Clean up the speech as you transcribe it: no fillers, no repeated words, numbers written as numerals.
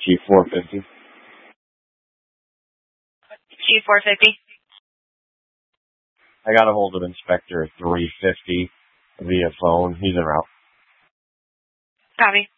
Chief 450. Chief 450. I got a hold of Inspector 350 via phone. He's en route. Copy.